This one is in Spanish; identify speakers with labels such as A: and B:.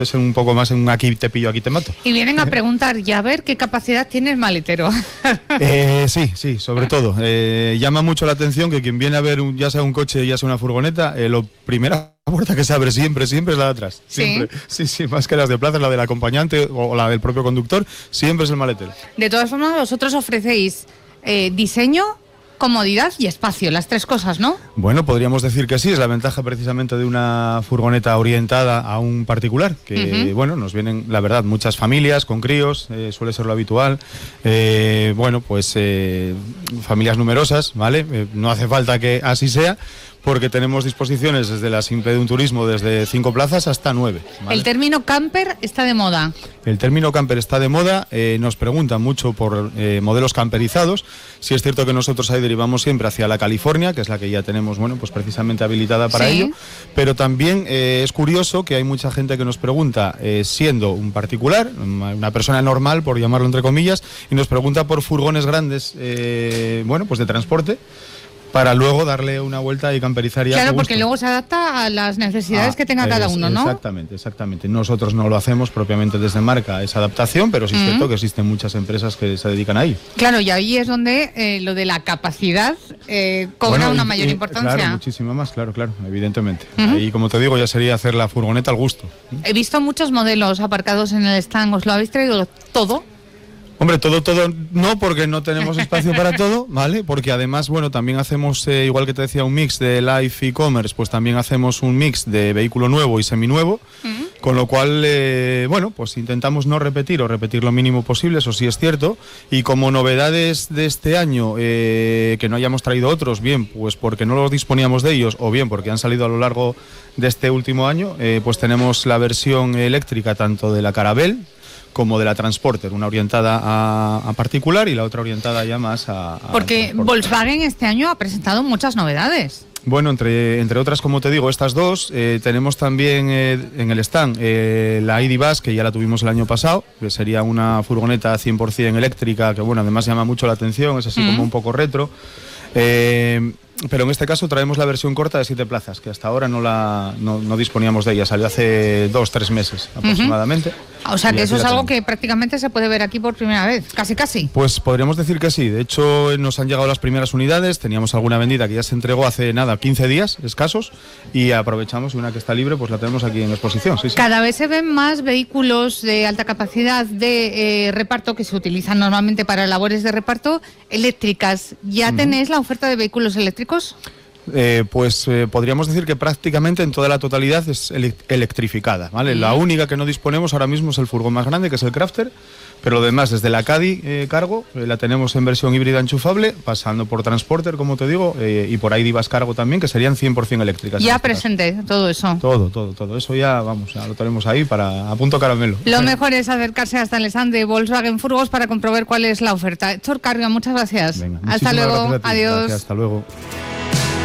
A: es un poco más en un aquí te pillo, aquí te mato.
B: Y vienen a preguntar, ya a ver qué capacidad tiene el maletero.
A: Sí, sobre todo. Llama mucho la atención que quien viene a ver ya sea un coche, ya sea una furgoneta, lo primera puerta que se abre siempre es la de atrás. Siempre. Sí, más que las de plaza, la del acompañante o la del propio conductor, siempre es el maletero.
B: De todas formas, vosotros ofrecéis diseño, comodidad y espacio, las tres cosas, ¿no?
A: Bueno, podríamos decir que sí, es la ventaja precisamente de una furgoneta orientada a un particular, que bueno, nos vienen, la verdad, muchas familias con críos, suele ser lo habitual, familias numerosas, ¿vale? No hace falta que así sea, porque tenemos disposiciones desde la simple de un turismo desde 5 plazas hasta 9. ¿Vale?
B: El término camper está de moda.
A: El término camper está de moda, nos preguntan mucho por modelos camperizados. Sí es cierto que nosotros ahí derivamos siempre hacia la California, que es la que ya tenemos, bueno, pues precisamente habilitada para ello, pero también es curioso que hay mucha gente que nos pregunta, siendo un particular, una persona normal, por llamarlo entre comillas, y nos pregunta por furgones grandes, pues de transporte, para luego darle una vuelta y camperizar ya.
B: Claro, porque luego se adapta a las necesidades que tenga cada uno, ¿no?
A: Exactamente. Nosotros no lo hacemos propiamente desde marca, esa adaptación, pero sí es cierto que existen muchas empresas que se dedican a ello.
B: Claro, y ahí es donde lo de la capacidad cobra una mayor importancia.
A: Claro, muchísimo más, claro, evidentemente. Ahí, como te digo, ya sería hacer la furgoneta al gusto.
B: He visto muchos modelos aparcados en el stand, ¿os lo habéis traído todo?
A: Hombre, todo no, porque no tenemos espacio para todo, ¿vale? Porque además, bueno, también hacemos, igual que te decía, un mix de Life e-commerce, pues también hacemos un mix de vehículo nuevo y seminuevo, con lo cual, pues intentamos no repetir o repetir lo mínimo posible, eso sí es cierto, y como novedades de este año, que no hayamos traído otros, bien, pues porque no los disponíamos de ellos, o bien porque han salido a lo largo de este último año, pues tenemos la versión eléctrica tanto de la Caravelle como de la Transporter, una orientada a particular y la otra orientada ya más a
B: porque Volkswagen este año ha presentado muchas novedades.
A: Bueno, entre otras, como te digo, estas dos, tenemos también en el stand la ID Buzz, que ya la tuvimos el año pasado, que sería una furgoneta 100% eléctrica, que bueno, además llama mucho la atención, es así como un poco retro. Pero en este caso traemos la versión corta de 7 plazas, que hasta ahora no disponíamos de ella, salió hace 2-3 meses aproximadamente.
B: O sea que eso es algo que prácticamente se puede ver aquí por primera vez, casi.
A: Pues podríamos decir que sí, de hecho nos han llegado las primeras unidades, teníamos alguna vendida que ya se entregó hace 15 días escasos, y aprovechamos, y una que está libre pues la tenemos aquí en exposición. Sí.
B: Cada vez se ven más vehículos de alta capacidad de reparto que se utilizan normalmente para labores de reparto eléctricas. ¿Ya tenéis la oferta de vehículos eléctricos?
A: Podríamos decir que prácticamente en toda la totalidad es electrificada, ¿vale? La única que no disponemos ahora mismo es el furgón más grande, que es el Crafter, pero lo demás, desde la Caddy Cargo, la tenemos en versión híbrida enchufable, pasando por Transporter, como te digo, y por ID Buzz Cargo también, que serían 100% eléctricas.
B: Ya presente todo eso.
A: Todo eso ya lo tenemos ahí a punto caramelo.
B: Lo mejor es acercarse hasta el stand de Volkswagen Furgos para comprobar cuál es la oferta. Héctor Carrión, muchas gracias.
A: Venga,
B: hasta luego,
A: gracias a ti.
B: Adiós.
A: Gracias, hasta luego.